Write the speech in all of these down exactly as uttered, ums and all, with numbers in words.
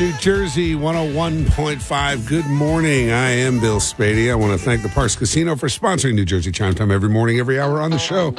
New Jersey, one oh one point five. Good morning. I am Bill Spady. I want to thank the Parks Casino for sponsoring New Jersey Chime Time every morning, every hour on the show.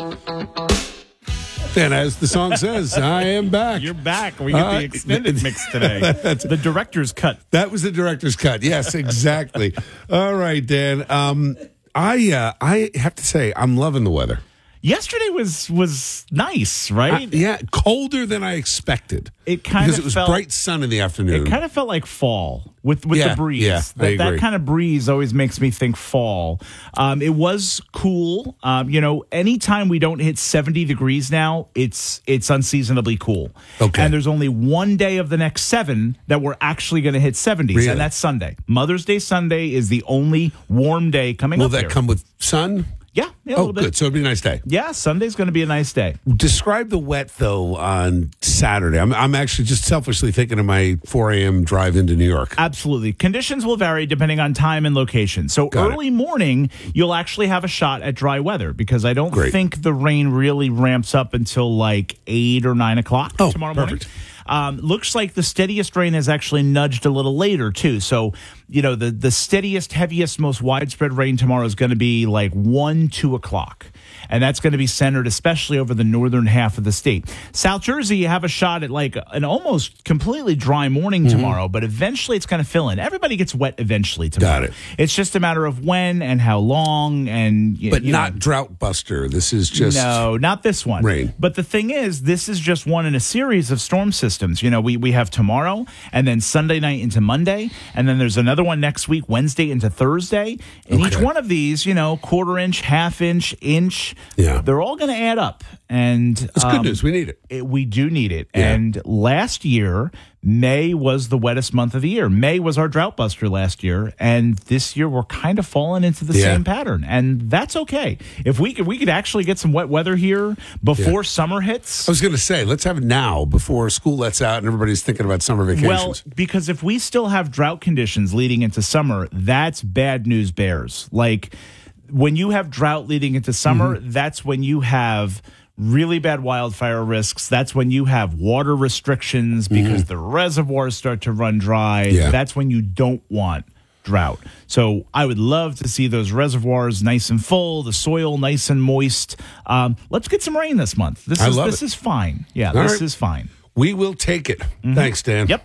And as the song says, I am back. You're back. We get uh, the extended mix today. The director's cut. That was the director's cut. Yes, exactly. All right, Dan. Um, I uh, I have to say, I'm loving the weather. Yesterday was was nice, right? Uh, yeah, colder than I expected. It kind because of it was felt, bright sun in the afternoon. It kind of felt like fall with with yeah, the breeze. Yeah, that, I agree. that kind of breeze always makes me think fall. Um, it was cool. Um, you know, anytime we don't hit seventy degrees now, it's it's unseasonably cool. Okay. And there's only one day of the next seven that we're actually going to hit seventies, really? And that's Sunday. Mother's Day Sunday is the only warm day coming Will up. Will that here. come with sun? Yeah, yeah. Oh, good. So it'll be a nice day. Yeah, Sunday's going to be a nice day. Describe the wet, though, on Saturday. I'm, I'm actually just selfishly thinking of my four a.m. drive into New York. Absolutely. Conditions will vary depending on time and location. So Got early it. morning, you'll actually have a shot at dry weather because I don't Great. think the rain really ramps up until like eight or nine o'clock Oh, tomorrow perfect. morning. Um, looks like the steadiest rain has actually nudged a little later, too. So, you know, the, the steadiest, heaviest, most widespread rain tomorrow is going to be like one, two o'clock. And that's going to be centered especially over the northern half of the state. South Jersey, you have a shot at like an almost completely dry morning Mm-hmm. tomorrow, but eventually it's going to fill in. Everybody gets wet eventually tomorrow. Got it. It's just a matter of when and how long. and y- But you not know. drought buster. This is just... No, not this one. Rain. But the thing is, this is just one in a series of storm systems. You know, we, we have tomorrow and then Sunday night into Monday. And then there's another one next week, Wednesday into Thursday. And each Okay. one of these, you know, quarter inch, half inch, inch, Yeah. they're all going to add up. And That's um, good news. We need it. it, we do need it. Yeah. And last year, May was the wettest month of the year. May was our drought buster last year, and this year we're kind of falling into the Yeah. same pattern, and that's okay. If we could, we could actually get some wet weather here before Yeah. summer hits. I was going to say, let's have it now before school lets out and everybody's thinking about summer vacations. Well, because if we still have drought conditions leading into summer, that's bad news bears. Like when you have drought leading into summer, Mm-hmm. that's when you have really bad wildfire risks. That's when you have water restrictions because the reservoirs start to run dry. Mm-hmm. Yeah. That's when you don't want drought. So I would love to see those reservoirs nice and full, the soil nice and moist. Um, let's get some rain this month. This I is love this it. is fine. Yeah, All this right. is fine. We will take it. Thanks, Dan. Yep.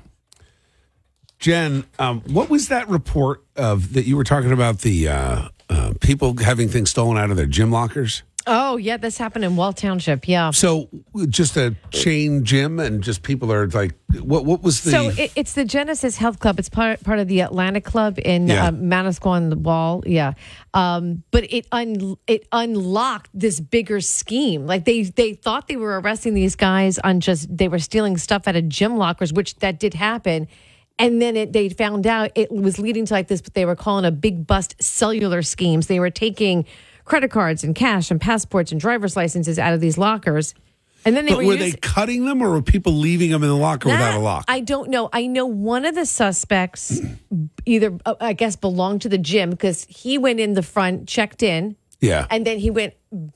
Jen, um, what was that report of that you were talking about the uh, uh, people having things stolen out of their gym lockers? Oh, yeah, this happened in Wall Township, yeah. So just a chain gym and just people are like, what What was the... So it, it's the Genesis Health Club. It's part, part of the Atlantic Club in Yeah. uh, Manasquan, the Wall, yeah. Um, but it un, it unlocked this bigger scheme. Like they, they thought they were arresting these guys on just, they were stealing stuff out of gym lockers, which that did happen. And then it, they found out it was leading to like this, what they were calling a big bust cellular schemes. They were taking credit cards and cash and passports and driver's licenses out of these lockers. And then they but were, were using, they cutting them or were people leaving them in the locker without a lock? I don't know. I know one of the suspects either, uh, I guess, belonged to the gym because he went in the front, checked in, yeah. and then he went,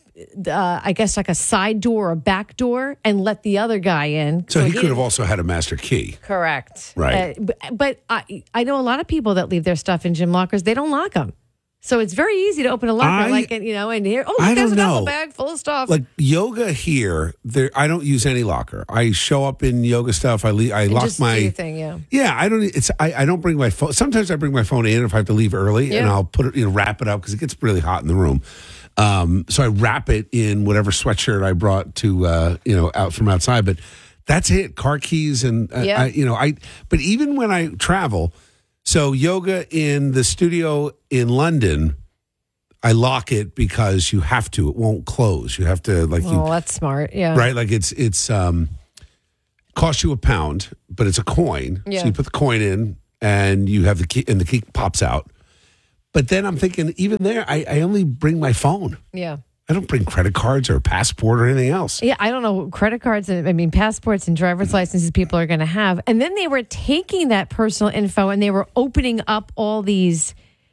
uh, I guess, like a side door or a back door and let the other guy in. so he could have didn't- also had a master key. Correct. Right. Uh, but but I, I know a lot of people that leave their stuff in gym lockers. They don't lock them. So it's very easy to open a locker, I- like, you know, and here, oh, I there's don't a duffel know. bag full of stuff. Like yoga here, there I don't use any locker. I show up in yoga stuff. I leave, I And lock just my do your thing, yeah. Yeah, I don't. It's I, I don't bring my phone. Sometimes I bring my phone in if I have to leave early, and Yeah. I'll put it, you know, wrap it up because it gets really hot in the room. Um, so I wrap it in whatever sweatshirt I brought to, uh, you know, out from outside. But that's it. Car keys and uh, Yeah. I, you know, I. But even when I travel, so yoga in the studio in London, I lock it because you have to. It won't close. You have to like you. Oh, that's smart. Yeah. Right? Like it's it's um costs you a pound, but it's a coin. Yeah. So you put the coin in and you have the key and the key pops out. But then I'm thinking, even there, I, I only bring my phone. Yeah. I don't bring credit cards or a passport or anything else. Yeah, I don't know. Credit cards, and I mean, passports and driver's licenses people are going to have. And then they were taking that personal info and they were opening up all these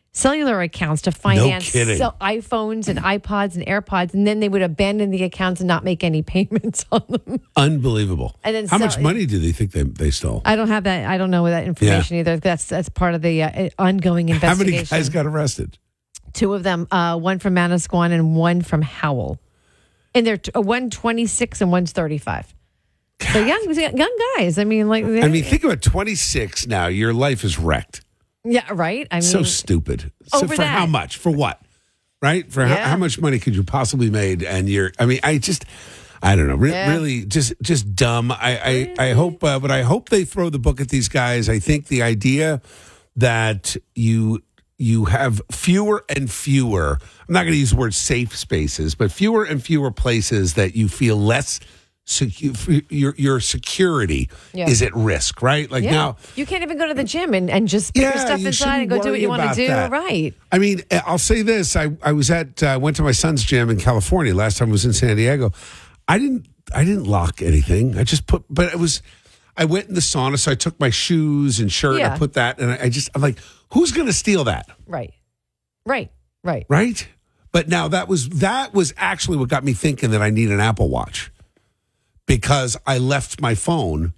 cellular accounts to finance kidding. so iPhones and iPods and AirPods, and then they would abandon the accounts and not make any payments on them. Unbelievable. And then How so- much money do they think they, they stole? I don't have that. I don't know that information either. That's that's part of the uh, ongoing How investigation. many guys got arrested? Two of them, uh, one from Manasquan and one from Howell. And they're t- uh, one twenty-six and one's thirty-five. So young, young guys. I mean, like, I mean, think about twenty-six now. Your life is wrecked. yeah, right. I mean, So stupid. So Over for that. how much? For what? Right? For Yeah. how, how much money could you possibly made? And you're, I mean, I just, I don't know. Re- Yeah. Really, just just dumb. I I, I hope, uh, but I hope they throw the book at these guys. I think the idea that you you have fewer and fewer. I'm not going to use the word safe spaces, but fewer and fewer places that you feel less. Secu- your your security Yeah. is at risk, right? Like yeah. now, you can't even go to the gym and, and just put your Yeah, stuff you inside and shouldn't go do what you worry want to about do. that. Right. I mean, I'll say this: I, I was at uh, went to my son's gym in California last time I was in San Diego. I didn't I didn't lock anything. I just put, but it was. I went in the sauna, so I took my shoes and shirt. Yeah. I put that, and I, I just I'm like, who's going to steal that, Right. Right. Right. right? But now that was that was actually what got me thinking that I need an Apple Watch because I left my phone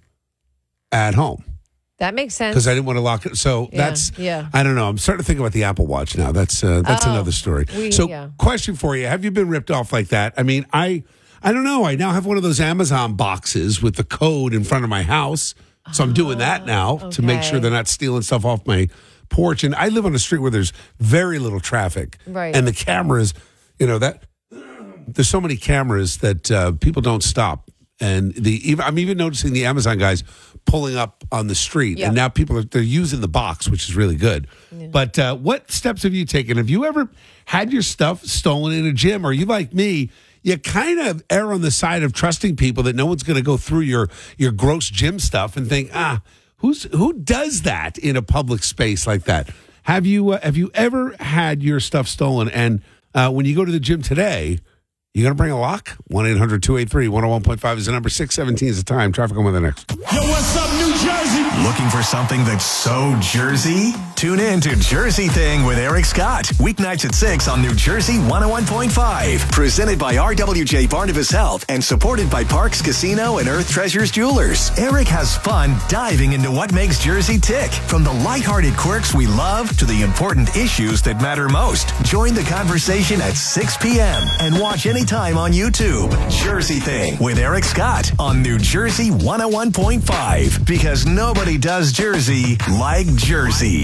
at home. That makes sense. Because I didn't want to lock it. So Yeah, that's, yeah. I don't know. I'm starting to think about the Apple Watch now. That's uh, that's Oh, another story. we- so, yeah. question for you: have you been ripped off like that? I mean, I I don't know. I now have one of those Amazon boxes with the code in front of my house, so I'm doing that now to make sure okay. they're not stealing stuff off my porch. And I live on a street where there's very little traffic, Right. and the cameras, you know that there's so many cameras that uh, people don't stop. And the even, I'm even noticing the Amazon guys pulling up on the street, Yeah. and now people are they're using the box, which is really good. But uh, what steps have you taken? Have you ever had your stuff stolen in a gym? Or are you like me? You kind of err on the side of trusting people that no one's going to go through your your gross gym stuff and think, ah, who's who does that in a public space like that? Have you uh, have you ever had your stuff stolen? And uh, when you go to the gym today, you going to bring a lock? one eight hundred two eight three one oh one point five is the number. six seventeen is the time. Traffic on with the next. Yo, what's up, New Jersey? Looking for something that's so Jersey? Tune in to Jersey Thing with Eric Scott. Weeknights at six on New Jersey one oh one point five. Presented by R W J Barnabas Health and supported by Parks Casino and Earth Treasures Jewelers. Eric has fun diving into what makes Jersey tick. From the lighthearted quirks we love to the important issues that matter most. Join the conversation at six p.m. and watch anytime on YouTube. Jersey Thing with Eric Scott on New Jersey one oh one point five. Because nobody does Jersey like Jersey.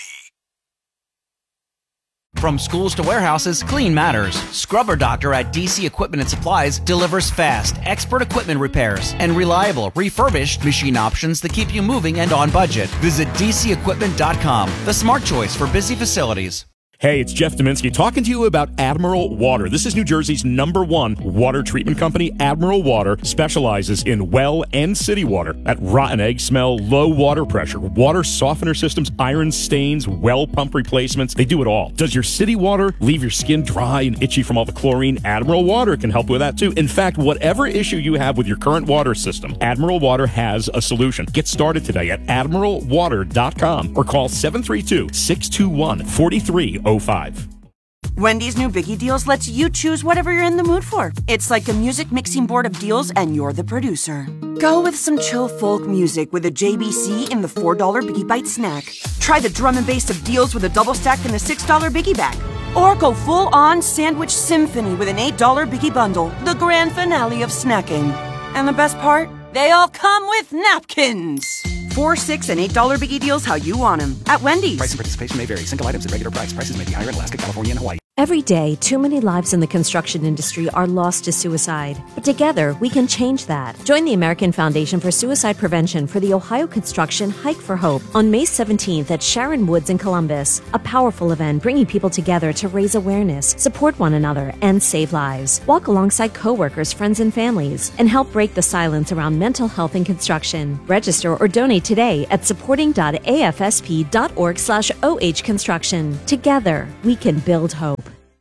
From schools to warehouses, clean matters. Scrubber Doctor at D C Equipment and Supplies delivers fast, expert equipment repairs and reliable, refurbished machine options that keep you moving and on budget. Visit d c equipment dot com, the smart choice for busy facilities. Hey, it's Jeff Dominski talking to you about Admiral Water. This is New Jersey's number one water treatment company. Admiral Water specializes in well and city water. That rotten egg smell, low water pressure, water softener systems, iron stains, well pump replacements. They do it all. Does your city water leave your skin dry and itchy from all the chlorine? Admiral Water can help with that too. In fact, whatever issue you have with your current water system, Admiral Water has a solution. Get started today at admiral water dot com or call seven three two, six two one, four three zero five. Wendy's new Biggie Deals lets you choose whatever you're in the mood for. It's like a music mixing board of deals, and you're the producer. Go with some chill folk music with a J B C in the four dollar Biggie Bite snack. Try the drum and bass of deals with a double stack in the six dollar Biggie bag. Or go full-on sandwich symphony with an eight dollar Biggie bundle, the grand finale of snacking. And the best part? They all come with napkins. Four, six, and eight dollar Biggie Deals how you want them at Wendy's. Price and participation may vary. Single items at regular price. Prices may be higher in Alaska, California, and Hawaii. Every day, too many lives in the construction industry are lost to suicide. But together, we can change that. Join the American Foundation for Suicide Prevention for the Ohio Construction Hike for Hope on May seventeenth at Sharon Woods in Columbus. A powerful event bringing people together to raise awareness, support one another, and save lives. Walk alongside coworkers, friends, and families, and help break the silence around mental health in construction. Register or donate today at supporting dot a f s p dot org slash o h construction. Together, we can build hope.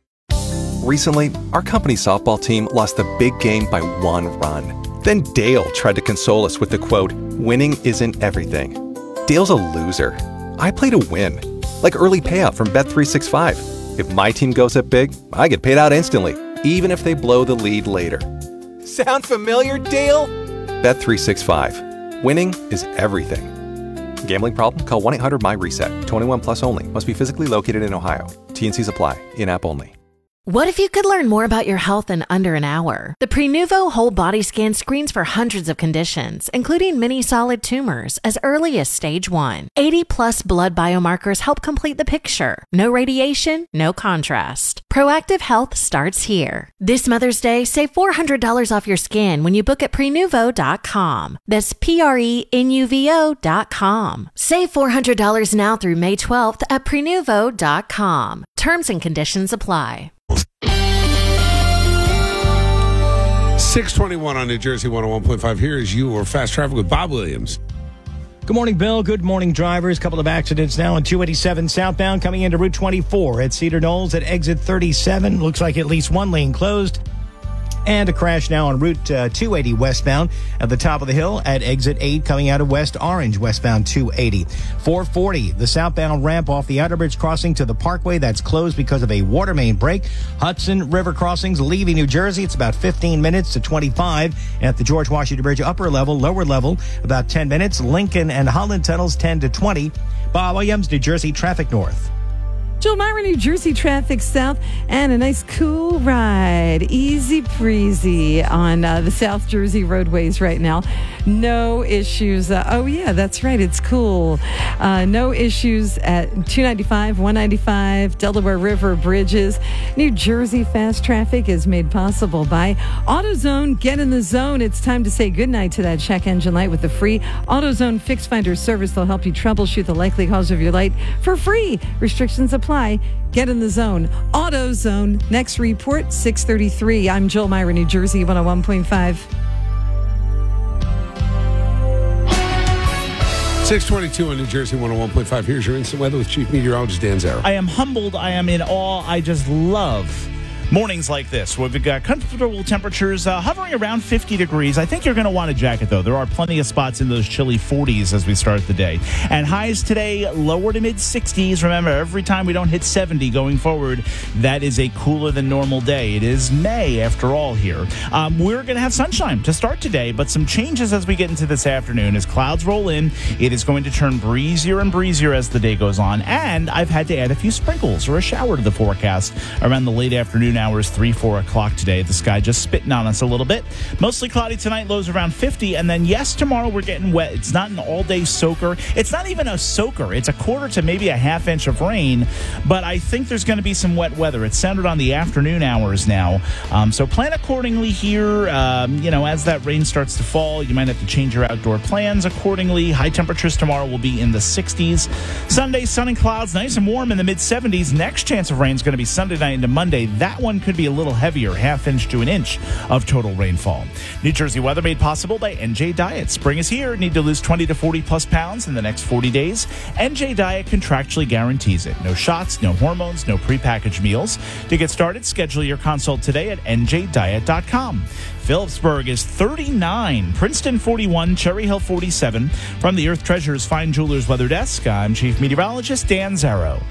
Recently, our company softball team lost the big game by one run. Then Dale tried to console us with the quote, "Winning isn't everything." Dale's a loser. I play to win. like early payout from Bet three sixty-five. If my team goes up big, I get paid out instantly, even if they blow the lead later. Sound familiar, Dale? Bet three sixty-five. Winning is everything. Gambling problem? Call one eight hundred my reset. twenty-one plus only. Must be physically located in Ohio. T N Cs apply. In-app only. What if you could learn more about your health in under an hour? The Prenuvo whole body scan screens for hundreds of conditions, including many solid tumors, as early as stage one. eighty plus blood biomarkers help complete the picture. No radiation, no contrast. Proactive health starts here. This Mother's Day, save four hundred dollars off your scan when you book at prenuvo dot com. That's P R E N U V O dot com. Save four hundred dollars now through May twelfth at prenuvo dot com. Terms and conditions apply. six twenty-one on New Jersey one oh one point five. Here is you or Fast Traffic with Bob Williams. Good morning, Bill. Good morning, drivers. Couple of accidents now on two eighty-seven southbound coming into Route twenty-four at Cedar Knolls at exit thirty-seven. Looks like at least one lane closed. And a crash now on Route uh, two eighty westbound at the top of the hill at exit eight coming out of West Orange westbound two eighty. four forty, the southbound ramp off the Outer Bridge crossing to the Parkway. That's closed because of a water main break. Hudson River crossings leaving New Jersey. It's about fifteen minutes to twenty-five at the George Washington Bridge upper level, lower level, about ten minutes. Lincoln and Holland tunnels ten to twenty. Bob Williams, New Jersey Traffic North. Joel Myra, New Jersey traffic south, and a nice cool ride. Easy breezy on uh, the South Jersey roadways right now. No issues. Uh, oh, yeah, that's right. It's cool. Uh, no issues at two ninety-five, one ninety-five, Delaware River bridges. New Jersey fast traffic is made possible by AutoZone. Get in the zone. It's time to say goodnight to that check engine light with the free AutoZone Fix Finder service. They'll help you troubleshoot the likely cause of your light for free. Restrictions apply. Get in the zone. AutoZone. Next report, six thirty-three. I'm Joel Myra, New Jersey one oh one point five. six twenty-two on New Jersey one oh one point five. Here's your instant weather with Chief Meteorologist Dan Zarrow. I am humbled. I am in awe. I just love mornings like this. We've got comfortable temperatures uh, hovering around fifty degrees. I think you're going to want a jacket, though. There are plenty of spots in those chilly forties as we start the day. And highs today, lower to mid-sixties. Remember, every time we don't hit seventy going forward, that is a cooler than normal day. It is May, after all, here. Um, we're going to have sunshine to start today, but some changes as we get into this afternoon. As clouds roll in, it is going to turn breezier and breezier as the day goes on. And I've had to add a few sprinkles or a shower to the forecast around the late afternoon hours, three, four o'clock today. The sky just spitting on us a little bit. Mostly cloudy tonight, lows around fifty. And then, yes, tomorrow we're getting wet. It's not an all-day soaker. It's not even a soaker. It's a quarter to maybe a half inch of rain. But I think there's going to be some wet weather. It's centered on the afternoon hours now. Um, so plan accordingly here. Um, you know, as that rain starts to fall, you might have to change your outdoor plans accordingly. High temperatures tomorrow will be in the sixties. Sunday, sun and clouds, nice and warm in the mid-seventies. Next chance of rain is going to be Sunday night into Monday. That one could be a little heavier, half inch to an inch of total rainfall. New Jersey weather made possible by N J Diet. Spring is here. Need to lose twenty to forty plus pounds in the next forty days. N J Diet contractually guarantees it. No shots, no hormones, no prepackaged meals. To get started, schedule your consult today at N J diet dot com. Phillipsburg is thirty-nine, Princeton forty-one, Cherry Hill forty-seven. From the Earth Treasures Fine Jewelers Weather Desk, I'm Chief Meteorologist Dan Zarrow.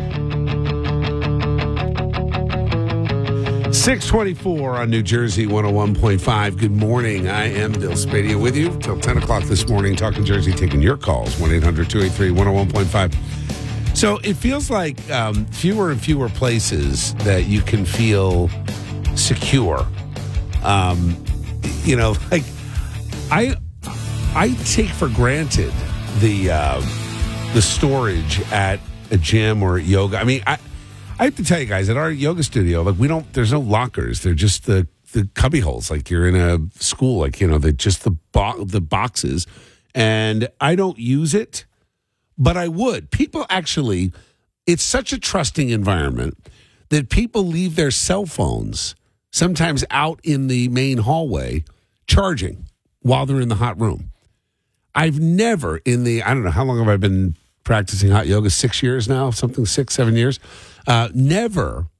six twenty-four on New Jersey one oh one point five. Good morning. I am Bill Spadia with you till ten o'clock this morning, talking Jersey, taking your calls, one eight hundred two eight three one oh one point five. So it feels like um, fewer and fewer places that you can feel secure. Um, you know, like I I take for granted the uh, the storage at a gym or at yoga. I mean, I I have to tell you guys, at our yoga studio, like we don't, there's no lockers. They're just the, the cubby holes. Like you're in a school, like, you know, they're just the bo- the boxes. And I don't use it, but I would. People actually, it's such a trusting environment that people leave their cell phones sometimes out in the main hallway charging while they're in the hot room. I've never in the, I don't know, how long have I been practicing hot yoga? Six years now, something, six, seven years. Uh, never